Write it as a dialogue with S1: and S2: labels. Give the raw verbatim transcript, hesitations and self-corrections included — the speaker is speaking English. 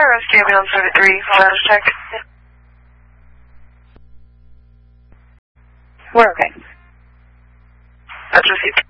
S1: Rescue Ambulance thirty-three, status check.
S2: We're okay.
S1: That's received.